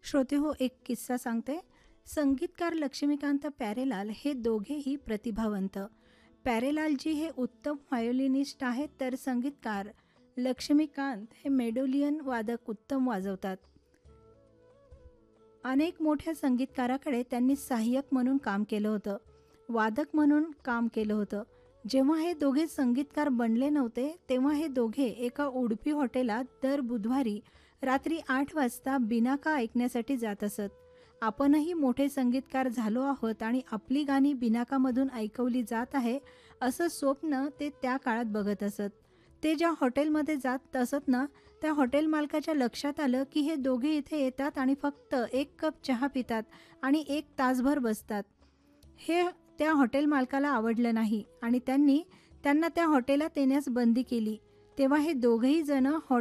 श्रोते हो, एक किस्सा सांगते. संगीतकार लक्ष्मीकांत प्यारेलाल हे दोघेही प्रतिभावंत. प्यारेलालजी हे उत्तम व्हायोलिनिस्ट आहेत, तर संगीतकार लक्ष्मीकांत हे मेडोलियन वादक उत्तम वाजवतात. अनेक मोठ्या संगीतकाराकडे त्यांनी सहाय्यक म्हणून काम केलं होतं, वादक म्हणून काम केलं होतं. जेव्हा हे दोघे संगीतकार बनले नव्हते, तेव्हा हे दोघे एका उडपी हॉटेलात दर बुधवारी रात्री 8 वाजता बिनाका ऐकण्यासाठी जात असत. आपणही मोठे संगीतकार झालो आहोत आणि आपली गाणी बिनाकामधून ऐकवली जात आहे, असं स्वप्न ते त्या काळात बघत असत. ते ज्या हॉटेलमध्ये जात असत ना, त्या हॉटेल मालकाच्या लक्षात आलं की हे दोघे इथे येतात आणि फक्त 1 कप चहा पितात आणि 1 तासभर बसतात. हे त्या हॉटेल मालकाला आवडलं नाही आणि त्यांना त्या हॉटेलात येण्यास बंदी केली. तेव्हा हे दोघेही जण